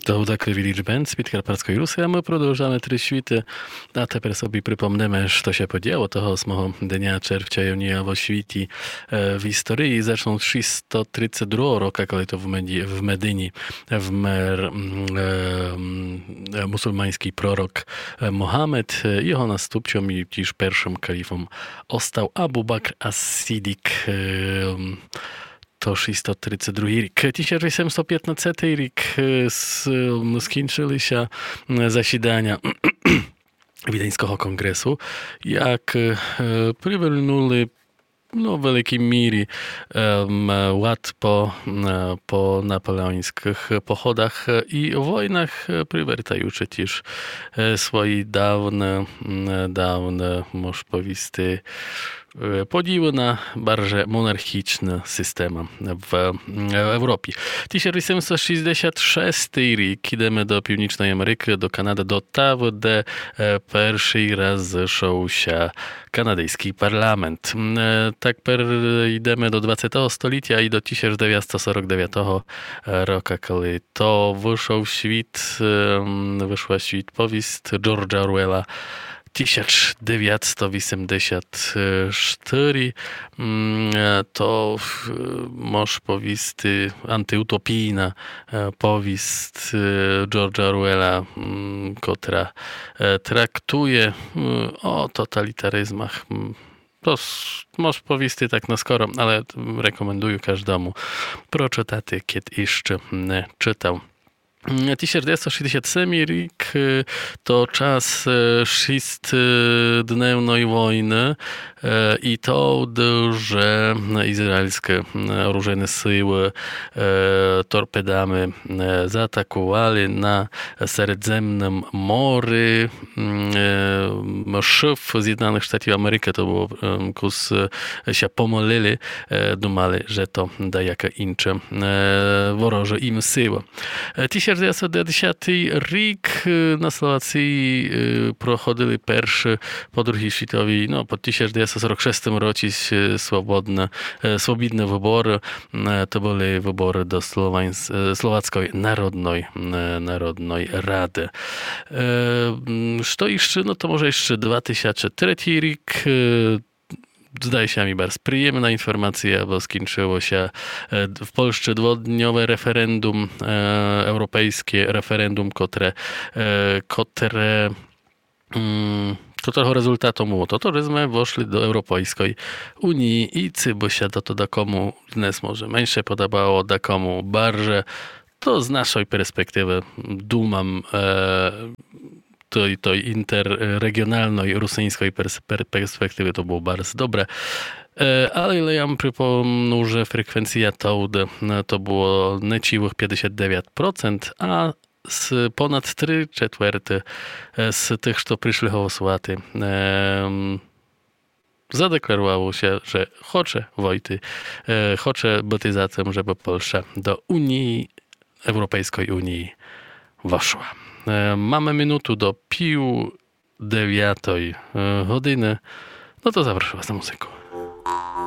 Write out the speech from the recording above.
To такий Village Band з Підкарпатської Руси, а ми продовжаємо три світи. А тепер собі припомнимо, що się podziało того 8 dnia czerwca Junija w świecie w historii. Zaczną 332 roku, kiedy to w Medyni muzułmański prorok Mohamed. Jego następcą i też pierwszym kalifą został Abu Bakr as-Siddiq. To 632 rік. 1815 рік скінчилися засідання Віденського конгресу, як привернули w wielkiej mierze ład po napoleońskich pochodach i wojnach, przywracając też swoje dawne, można powiedzieć, podziały na bardziej monarchiczny system w Europie. 1866 rok idziemy do Północnej Ameryki, do Kanady, do tam, gdzie pierwszy raz zeszł się kanadyjski parlament. Tak idziemy do XX stulecia i do 1949 roku, kiedy to wyszła w świat powieść George'a Orwella 1984. To można powiedzieć antyutopijna powieść George'a Orwella, która traktuje o totalitaryzmach. To można powiedzieć tak na skoro, ale rekomenduję każdemu przeczytać, kiedy jeszcze nie czytał. 1967 rok to czas 6-dnevnej wojny i to, że izraelskie orужейne siły torpedami zaatakowali na Śródziemnym Morzu szef Zjednoczonych Stanów Ameryki. To było, kus się pomylili, думали, że to da jaka inna woroże im siła. 1910 rok na Słowacji prochodzili pierwszy po II światowej, po 1946 roku swobodne wybory. To były wybory do Słowackiej Narodnej Rady. Co jeszcze? To może jeszcze 2003 rok. Zdaje się mi bardzo przyjemna informacja, bo skończyło się w Polsce dwudniowe referendum, europejskie referendum, którego rezultatem było to, że my weszli do Europejskiej Unii i bo się to da komu dnes może mniejsze podobało, da komu bardziej, to z naszej perspektywy dumam tej interregionalnej, rosyjskiej perspektywy to było bardzo dobre. Ale ja przypomnę, że frekwencja to było nieciwych 59%, a z ponad 3/4 z tych, co przyszli głosować, zadeklarowało się, że chce być za tym, żeby Polska do Europejskiej Unii weszła. Mamy minutę do 8:30. No to zapraszam was na muzykę.